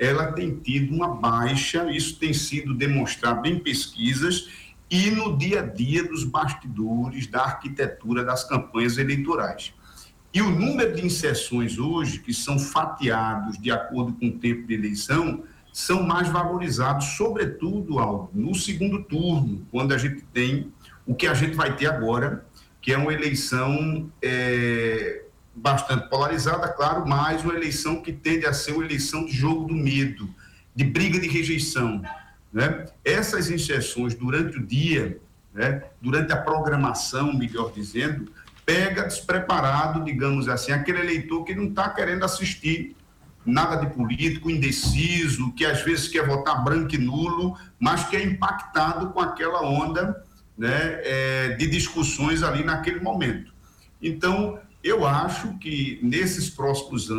ela tem tido uma baixa, isso tem sido demonstrado em pesquisas e no dia a dia dos bastidores da arquitetura das campanhas eleitorais. E o número de inserções hoje, que são fatiados de acordo com o tempo de eleição, são mais valorizados, sobretudo, Aldo, no segundo turno, quando a gente tem o que a gente vai ter agora, que é uma eleição bastante polarizada, claro, mas uma eleição que tende a ser uma eleição de jogo do medo, de briga de rejeição, né? Essas inserções durante o dia, né, durante a programação, melhor dizendo, pega despreparado, digamos assim, aquele eleitor que não está querendo assistir nada de político, indeciso, que às vezes quer votar branco e nulo, mas que é impactado com aquela onda, né, de discussões ali naquele momento. Então, eu acho que nesses próximos anos,